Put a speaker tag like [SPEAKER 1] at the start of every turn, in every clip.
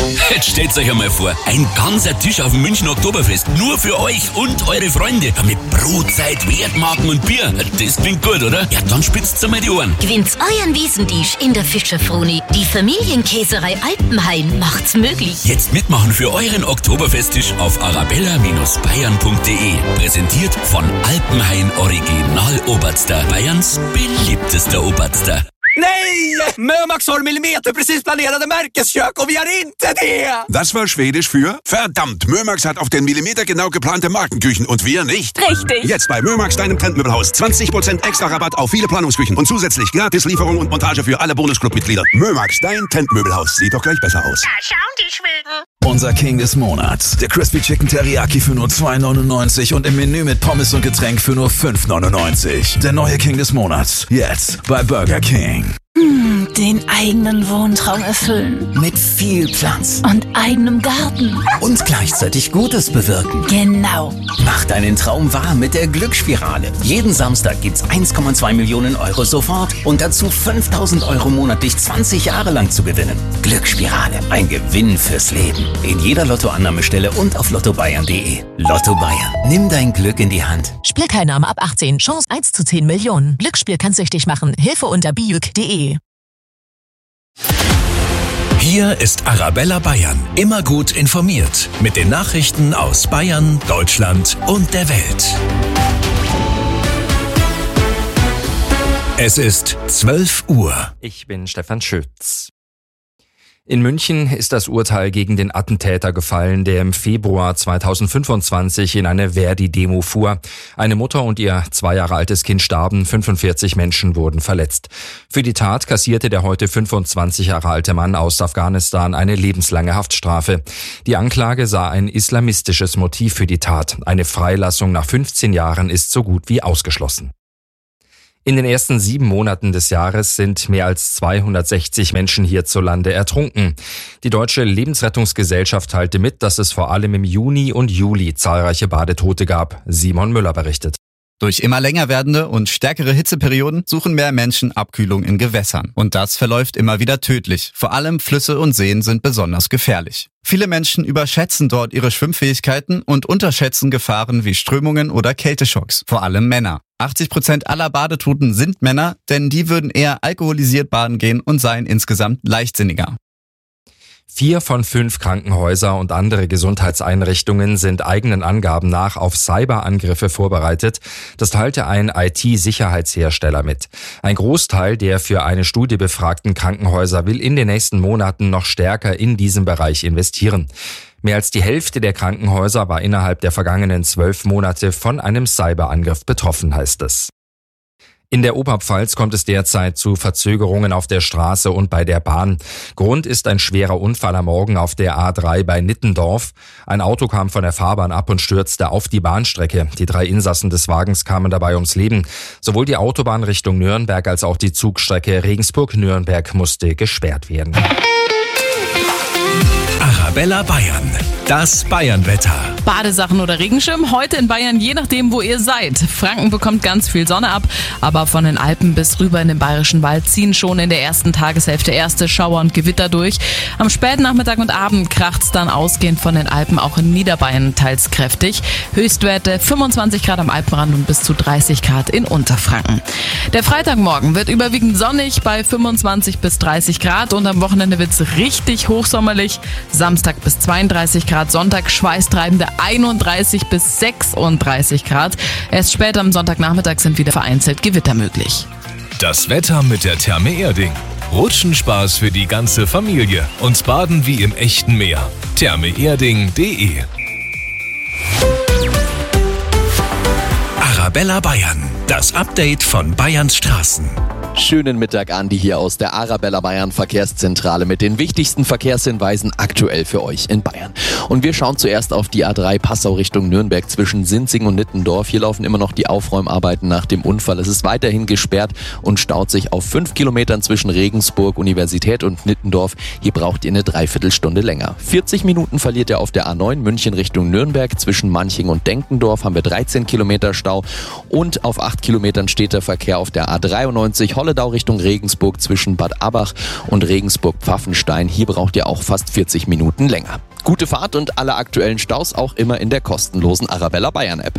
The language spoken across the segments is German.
[SPEAKER 1] Jetzt stellt euch einmal vor, ein ganzer Tisch auf dem Münchner Oktoberfest, nur für euch und eure Freunde. Mit Brotzeit, Wertmarken und Bier. Das klingt gut, oder? Ja, dann spitzt's einmal die Ohren.
[SPEAKER 2] Gewinnt's euren Wiesentisch in der Fischerfroni. Die Familienkäserei Alpenhain macht's möglich.
[SPEAKER 1] Jetzt mitmachen für euren Oktoberfesttisch auf arabella-bayern.de. Präsentiert von Alpenhain Original Oberster, Bayerns beliebtester Oberster.
[SPEAKER 3] Nej! Mömax har millimeterprecis planerade märkeskök och vi har inte det!
[SPEAKER 4] Das war Schwedisch für verdammt, Mömax hat auf den Millimeter genau geplante Markenküchen und wir nicht.
[SPEAKER 2] Richtig.
[SPEAKER 4] Jetzt bei Mömax, deinem Trendmöbelhaus. 20% extra Rabatt auf viele Planungsküchen und zusätzlich Gratis-Lieferung und Montage für alle Bonusclub-Mitglieder. Mömax, dein Trendmöbelhaus. Sieht doch gleich besser aus.
[SPEAKER 2] Da schauen die Schweden.
[SPEAKER 5] Unser King des Monats. Der Crispy Chicken Teriyaki für nur 2,99 und im Menü mit Pommes und Getränk für nur 5,99. Der neue King des Monats. Jetzt bei Burger King.
[SPEAKER 6] Den eigenen Wohntraum erfüllen.
[SPEAKER 7] Mit viel Platz.
[SPEAKER 6] Und eigenem Garten.
[SPEAKER 7] Und gleichzeitig Gutes bewirken.
[SPEAKER 6] Genau.
[SPEAKER 7] Mach deinen Traum wahr mit der Glücksspirale. Jeden Samstag gibt's 1,2 Millionen Euro sofort und dazu 5.000 Euro monatlich 20 Jahre lang zu gewinnen. Glücksspirale. Ein Gewinn fürs Leben. In jeder Lottoannahmestelle und auf lottobayern.de. Lotto Bayern. Nimm dein Glück in die Hand.
[SPEAKER 8] Spielteilnahme ab 18. Chance 1 zu 10 Millionen. Glücksspiel kann süchtig machen. Hilfe unter bijuk.de.
[SPEAKER 1] Hier ist Arabella Bayern. Immer gut informiert. Mit den Nachrichten aus Bayern, Deutschland und der Welt. Es ist 12 Uhr.
[SPEAKER 9] Ich bin Stefan Schütz. In München ist das Urteil gegen den Attentäter gefallen, der im Februar 2025 in eine Verdi-Demo fuhr. Eine Mutter und ihr 2 Jahre altes Kind starben, 45 Menschen wurden verletzt. Für die Tat kassierte der heute 25 Jahre alte Mann aus Afghanistan eine lebenslange Haftstrafe. Die Anklage sah ein islamistisches Motiv für die Tat. Eine Freilassung nach 15 Jahren ist so gut wie ausgeschlossen. In den ersten 7 Monaten des Jahres sind mehr als 260 Menschen hierzulande ertrunken. Die Deutsche Lebensrettungsgesellschaft teilte mit, dass es vor allem im Juni und Juli zahlreiche Badetote gab. Simon Müller berichtet.
[SPEAKER 10] Durch immer länger werdende und stärkere Hitzeperioden suchen mehr Menschen Abkühlung in Gewässern. Und das verläuft immer wieder tödlich. Vor allem Flüsse und Seen sind besonders gefährlich. Viele Menschen überschätzen dort ihre Schwimmfähigkeiten und unterschätzen Gefahren wie Strömungen oder Kälteschocks. Vor allem Männer. 80% aller Badetoten sind Männer, denn die würden eher alkoholisiert baden gehen und seien insgesamt leichtsinniger.
[SPEAKER 9] 4 von 5 Krankenhäuser und andere Gesundheitseinrichtungen sind eigenen Angaben nach auf Cyberangriffe vorbereitet. Das teilte ein IT-Sicherheitshersteller mit. Ein Großteil der für eine Studie befragten Krankenhäuser will in den nächsten Monaten noch stärker in diesem Bereich investieren. Mehr als die Hälfte der Krankenhäuser war innerhalb der vergangenen 12 Monate von einem Cyberangriff betroffen, heißt es. In der Oberpfalz kommt es derzeit zu Verzögerungen auf der Straße und bei der Bahn. Grund ist ein schwerer Unfall am Morgen auf der A3 bei Nittendorf. Ein Auto kam von der Fahrbahn ab und stürzte auf die Bahnstrecke. Die 3 Insassen des Wagens kamen dabei ums Leben. Sowohl die Autobahn Richtung Nürnberg als auch die Zugstrecke Regensburg-Nürnberg musste gesperrt werden.
[SPEAKER 1] Arabella Bayern. Das Bayernwetter.
[SPEAKER 11] Badesachen oder Regenschirm heute in Bayern, je nachdem, wo ihr seid. Franken bekommt ganz viel Sonne ab, aber von den Alpen bis rüber in den Bayerischen Wald ziehen schon in der ersten Tageshälfte erste Schauer und Gewitter durch. Am späten Nachmittag und Abend kracht's dann ausgehend von den Alpen auch in Niederbayern teils kräftig. Höchstwerte 25 Grad am Alpenrand und bis zu 30 Grad in Unterfranken. Der Freitagmorgen wird überwiegend sonnig bei 25 bis 30 Grad und am Wochenende wird's richtig hochsommerlich. Samstag bis 32 Grad, Sonntag schweißtreibende 31 bis 36 Grad. Erst später am Sonntagnachmittag sind wieder vereinzelt Gewitter möglich.
[SPEAKER 1] Das Wetter mit der Therme Erding. Rutschenspaß für die ganze Familie und Baden wie im echten Meer. thermeerding.de. Arabella Bayern. Das Update von Bayerns Straßen.
[SPEAKER 12] Schönen Mittag, Andi hier aus der Arabella Bayern Verkehrszentrale mit den wichtigsten Verkehrshinweisen aktuell für euch in Bayern. Und wir schauen zuerst auf die A3 Passau Richtung Nürnberg zwischen Sinzing und Nittendorf. Hier laufen immer noch die Aufräumarbeiten nach dem Unfall. Es ist weiterhin gesperrt und staut sich auf 5 Kilometern zwischen Regensburg, Universität und Nittendorf. Hier braucht ihr eine Dreiviertelstunde länger. 40 Minuten verliert ihr auf der A9 München Richtung Nürnberg. Zwischen Manching und Denkendorf haben wir 13 Kilometer Stau. Und auf 8 Kilometern steht der Verkehr auf der A93 Zolledau Richtung Regensburg zwischen Bad Abbach und Regensburg-Pfaffenstein. Hier braucht ihr auch fast 40 Minuten länger. Gute Fahrt und alle aktuellen Staus auch immer in der kostenlosen Arabella Bayern App.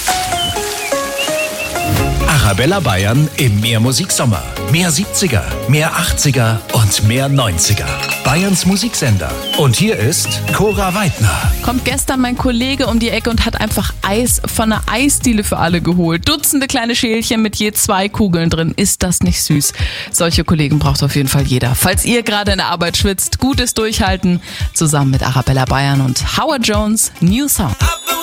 [SPEAKER 13] Arabella Bayern im Mehr Musiksommer. Mehr 70er, mehr 80er und mehr 90er. Bayerns Musiksender. Und hier ist Cora Weidner.
[SPEAKER 11] Kommt gestern mein Kollege um die Ecke und hat einfach Eis von einer Eisdiele für alle geholt. Dutzende kleine Schälchen mit je 2 Kugeln drin. Ist das nicht süß? Solche Kollegen braucht auf jeden Fall jeder. Falls ihr gerade in der Arbeit schwitzt, gutes Durchhalten. Zusammen mit Arabella Bayern und Howard Jones, New Song.